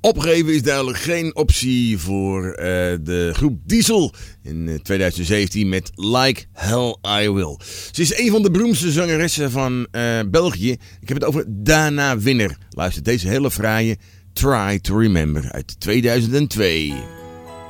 Opgeven is duidelijk geen optie voor de groep Diesel in 2017 met Like Hell I Will. Ze is een van de beroemdste zangeressen van België. Ik heb het over Dana Winner. Luister deze hele fraaie Try to Remember uit 2002.